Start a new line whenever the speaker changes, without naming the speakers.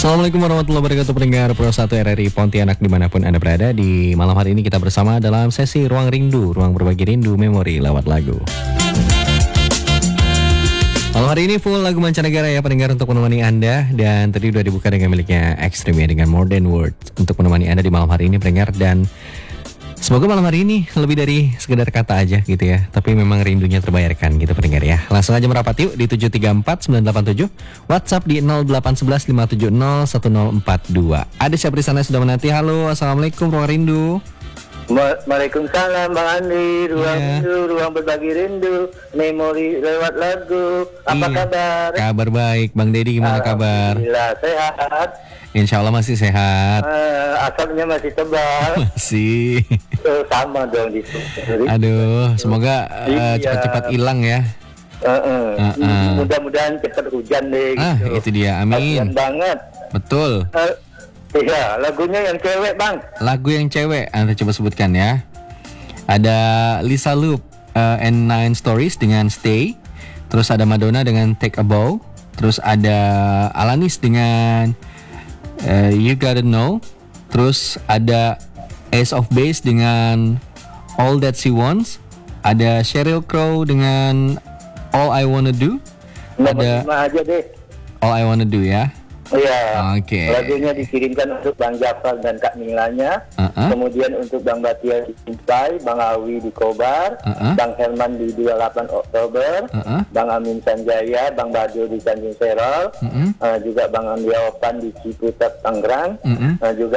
Assalamualaikum warahmatullahi wabarakatuh, pendengar Pro 1 RRI Pontianak dimanapun Anda berada. Di malam hari ini kita bersama dalam sesi Ruang Rindu, ruang berbagi rindu memori lewat lagu. Malam hari ini full lagu mancanegara ya pendengar untuk menemani Anda. Dan tadi udah dibuka dengan miliknya Extreme ya, dengan More Than Words untuk menemani Anda di malam hari ini pendengar. Dan semoga malam hari ini lebih dari sekedar kata aja gitu ya, tapi memang rindunya terbayarkan gitu pendengar ya. Langsung aja merapat yuk di 734-987, WhatsApp di 0811-570-1042. Ada siapa di sana yang sudah menanti? Halo, Assalamualaikum Ruang Rindu.
Waalaikumsalam Bang Andi. Ruang rindu, ruang berbagi rindu, memori lewat lagu. Apa kabar?
Kabar baik, Bang Dedi gimana kabar?
Alhamdulillah sehat.
Insya Allah masih sehat.
Asapnya masih tebal.
Masih.
Sama dong gitu.
Aduh, semoga cepat-cepat hilang ya.
Mudah-mudahan cepat hujan deh gitu.
Itu dia, amin.
Kasian banget.
Betul.
Iya, lagunya yang cewek Bang.
Lagu yang cewek, Anda coba sebutkan ya. Ada Lisa Loop and Nine Stories dengan Stay. Terus ada Madonna dengan Take a Bow. Terus ada Alanis dengan You Gotta Know. Terus ada Ace of Base dengan All That She Wants. Ada Sheryl Crow dengan All I Wanna Do.
Nomor 5 aja deh.
All I Wanna Do ya.
Iya.
Oke.
Lagunya dikirimkan untuk Bang Jafar dan Kak Milanya. Kemudian untuk Bang Batia di Sintai, Bang Awi di Kobar, Bang Herman di 28 Oktober, Bang Amin Sanjaya, Bang Bado di Tanjung Serol, juga Bang Andi Opan di Ciputat Tangerang, juga